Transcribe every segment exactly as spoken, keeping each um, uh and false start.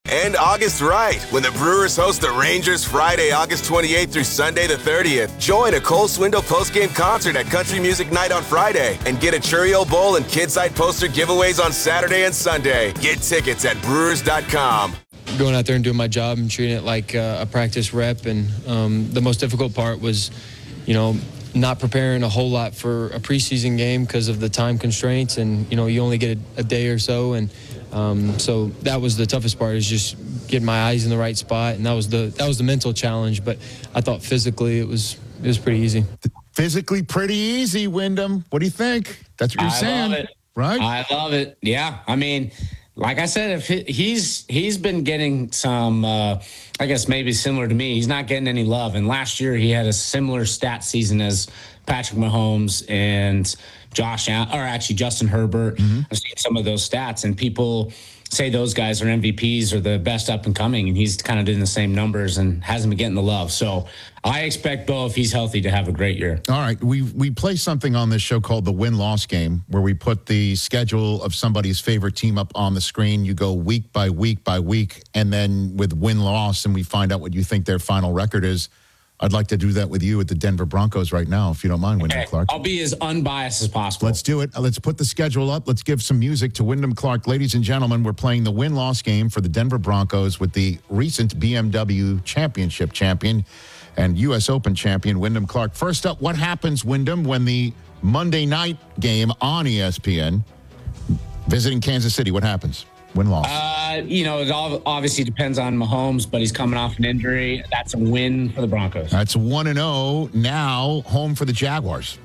And August right, when the Brewers host the Rangers Friday, August twenty-eighth through Sunday the thirtieth. Join a Cole Swindle postgame concert at Country Music Night on Friday and get a Churio Bowl and Kidside poster giveaways on Saturday and Sunday. Get tickets at brewers dot com. Going out there and doing my job and treating it like uh, a practice rep. And um, the most difficult part was, you know, not preparing a whole lot for a preseason game because of the time constraints. And, you know, you only get a, a day or so. And um, so that was the toughest part, is just getting my eyes in the right spot. And that was the that was the mental challenge. But I thought physically it was it was pretty easy. Physically pretty easy, Wyndham. What do you think? That's what you're I saying, love it. Right? I love it. Yeah. I mean, like I said, if he, he's he's been getting some, uh, I guess maybe similar to me. He's not getting any love. And last year he had a similar stat season as Patrick Mahomes and Josh Allen, or actually Justin Herbert. Mm-hmm. I've seen some of those stats, and people say those guys are M V Ps or the best up and coming, and he's kind of doing the same numbers and hasn't been getting the love. So I expect Bo, if he's healthy, to have a great year. All right. We we play something on this show called the win-loss game, where we put the schedule of somebody's favorite team up on the screen. You go week by week by week, and then with win-loss, and we find out what you think their final record is. I'd like to do that with you at the Denver Broncos right now, if you don't mind, Wyndham Okay. Clark. I'll be as unbiased as possible. Let's do it. Let's put the schedule up. Let's give some music to Wyndham Clark. Ladies and gentlemen, we're playing the win-loss game for the Denver Broncos with the recent B M W Championship champion and U S Open champion, Wyndham Clark. First up, what happens, Wyndham, when the Monday night game on E S P N, visiting Kansas City, what happens? Win-loss. Uh, you know, it all obviously depends on Mahomes, but he's coming off an injury. That's a win for the Broncos. That's one and oh now, home for the Jaguars.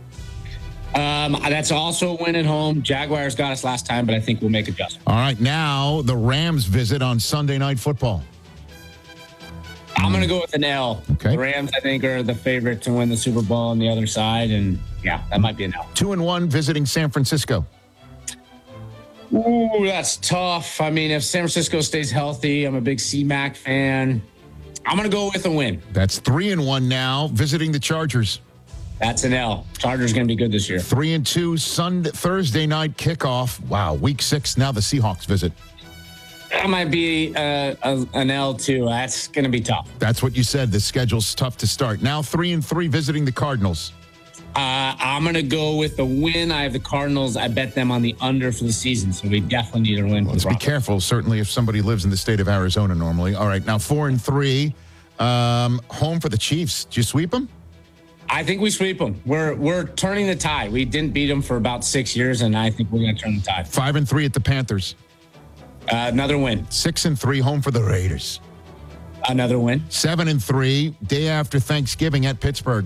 Um, that's also a win at home. Jaguars got us last time, but I think we'll make adjustments. All right, now the Rams visit on Sunday Night Football. I'm going to go with an L. Okay. The Rams, I think, are the favorite to win the Super Bowl on the other side, and yeah, that might be an L. Two and one visiting San Francisco. Ooh, that's tough. I mean, if San Francisco stays healthy, I'm a big C-Mac fan. I'm going to go with a win. That's three and one now, visiting the Chargers. That's an L. Chargers going to be good this year. Three and two, Sunday, Thursday night kickoff. Wow, week six. Now the Seahawks visit. That might be uh, a, an L too. That's going to be tough. That's what you said. The schedule's tough to start. Now three and three, visiting the Cardinals. Uh, I'm going to go with the win. I have the Cardinals. I bet them on the under for the season, so we definitely need a win. Well, let's be careful, certainly, if somebody lives in the state of Arizona normally. All right, now four and three, um, home for the Chiefs. Did you sweep them? I think we sweep them. We're we're turning the tide. We didn't beat them for about six years, and I think we're going to turn the tide. Five and three at the Panthers. Uh, another win. Six and three, home for the Raiders. Another win. Seven and three, day after Thanksgiving at Pittsburgh.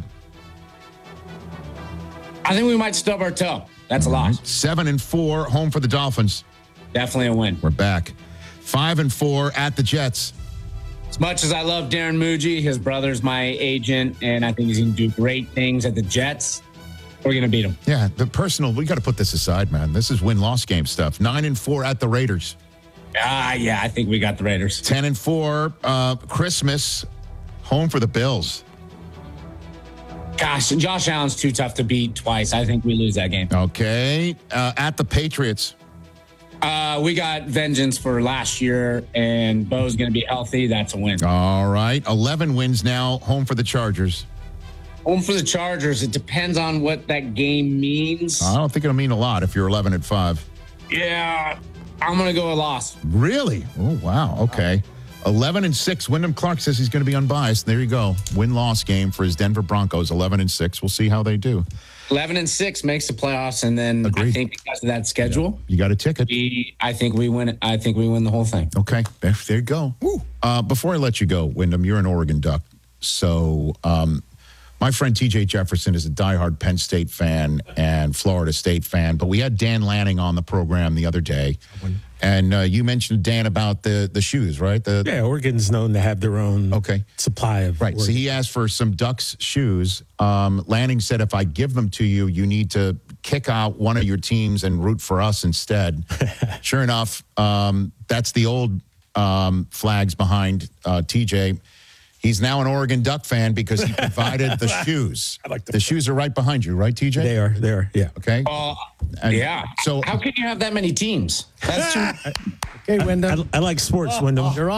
I think we might stub our toe. That's a loss. Seven and four, home for the Dolphins. Definitely a win. We're back. Five and four at the Jets. As much as I love Darren Muji, his brother's my agent, and I think he's going to do great things at the Jets. We're going to beat him. Yeah, the personal, we got to put this aside, man. This is win-loss game stuff. Nine and four at the Raiders. Ah, yeah, I think we got the Raiders. Ten and four, uh, Christmas, home for the Bills. Gosh, Josh Allen's too tough to beat twice. I think we lose that game. Okay, uh, at the Patriots. Uh, we got vengeance for last year, and Bo's going to be healthy. That's a win. All right, eleven wins now, home for the Chargers. Home for the Chargers. It depends on what that game means. I don't think it'll mean a lot if you're eleven and five. Yeah, I'm going to go a loss. Really? Oh, wow. Okay. eleven and six. Wyndham Clark says he's going to be unbiased. There you go. Win-loss game for his Denver Broncos, eleven and six. We'll see how they do. eleven and six makes the playoffs, and then Agreed. I think because of that schedule, You got a ticket. we, I think we win. I think we win the whole thing. Okay. There, there you go. Uh, before I let you go, Wyndham, you're an Oregon Duck. So um, my friend T J Jefferson is a diehard Penn State fan and Florida State fan. But we had Dan Lanning on the program the other day. And uh, you mentioned, Dan, about the, the shoes, right? The, Yeah, Oregon's known to have their own Okay. supply of Right. So Oregon. he asked for some Ducks shoes. Um, Lanning said, if I give them to you, you need to kick out one of your teams and root for us instead. Sure enough, um, that's the old um, flags behind uh, T J. He's now an Oregon Duck fan because he provided the shoes. I like the- the shoes are right behind you, right, T J? They are, they are, yeah. Okay. Uh, And yeah. So how can you have that many teams? That's too. Okay, Wyndham. I, I like sports, Wyndham. You're on.